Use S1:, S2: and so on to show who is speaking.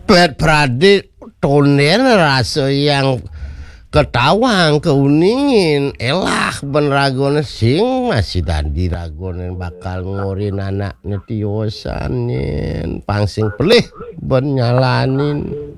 S1: berarti tonen rasa yang ketawang keuningin elah ben ragone sing masih tadi ragone bakal ngorin anaknya tiosan yen pangsing pelih ben nyalanin